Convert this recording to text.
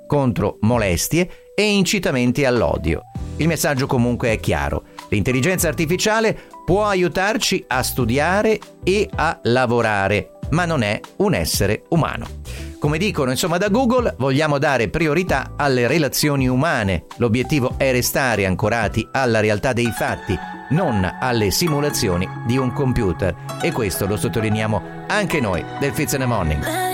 contro molestie e incitamenti all'odio. Il messaggio comunque è chiaro: l'intelligenza artificiale può aiutarci a studiare e a lavorare, ma non è un essere umano. Come dicono insomma da Google, vogliamo dare priorità alle relazioni umane. L'obiettivo è restare ancorati alla realtà dei fatti, non alle simulazioni di un computer. E questo lo sottolineiamo anche noi del Fizz in the Morning.